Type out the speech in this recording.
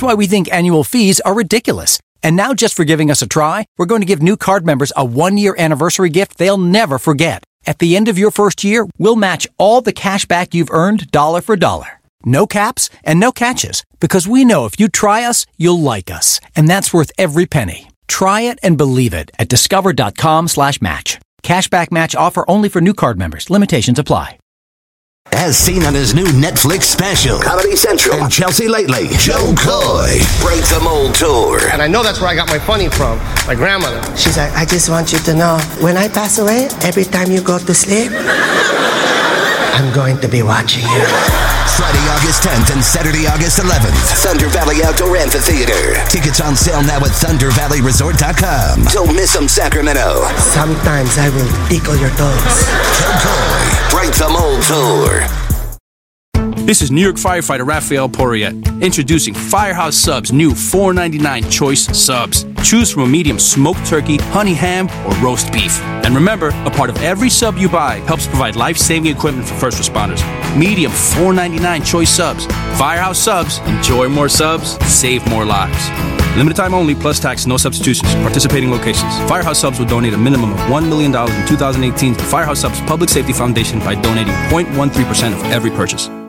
That's why we think annual fees are ridiculous. And now, just for giving us a try, we're going to give new card members a 1-year anniversary gift they'll never forget. At the end of your first year, we'll match all the cash back you've earned dollar for dollar. No caps and no catches, because we know if you try us, you'll like us. And that's worth every penny. Try it and believe it at discover.com/match. Cashback match offer only for new card members. Limitations apply. As seen on his new Netflix special, Comedy Central, and Chelsea Lately, Joe Coy, Break the Mold Tour. And I know that's where I got my funny from, my grandmother. She's like, I just want you to know, when I pass away, every time you go to sleep, I'm going to be watching you. Friday, August 10th and Saturday, August 11th. Thunder Valley Outdoor Amphitheater. Tickets on sale now at ThunderValleyResort.com. Don't miss them, Sacramento. Sometimes I will tickle your toes. Joe Coy, Break the Mold Tour. This is New York firefighter Raphael Porriette, introducing Firehouse Subs' new $4.99 choice subs. Choose from a medium smoked turkey, honey ham, or roast beef. And remember, a part of every sub you buy helps provide life-saving equipment for first responders. Medium $4.99 choice subs. Firehouse Subs. Enjoy more subs, save more lives. Limited time only, plus tax, no substitutions. Participating locations. Firehouse Subs will donate a minimum of $1 million in 2018 to Firehouse Subs Public Safety Foundation by donating 0.13% of every purchase.